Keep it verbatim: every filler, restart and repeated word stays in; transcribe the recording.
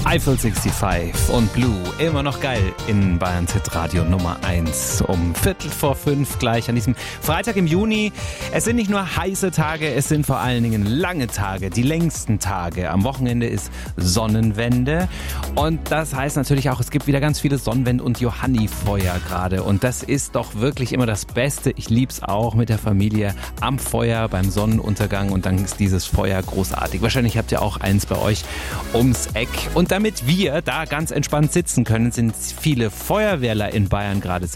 Eiffel fünfundsechzig und Blue, immer noch geil in Bayerns Hitradio Nummer eins. Um Viertel vor fünf gleich an diesem Freitag im Juni. Es sind nicht nur heiße Tage, es sind vor allen Dingen lange Tage, die längsten Tage. Am Wochenende ist Sonnenwende und das heißt natürlich auch, es gibt wieder ganz viele Sonnenwend- und Johannifeuer gerade und das ist doch wirklich immer das Beste. Ich lieb's auch mit der Familie am Feuer beim Sonnenuntergang und dann ist dieses Feuer großartig. Wahrscheinlich habt ihr auch eins bei euch ums Eck und damit wir da ganz entspannt sitzen können, sind viele Feuerwehrler in Bayern gerade sehr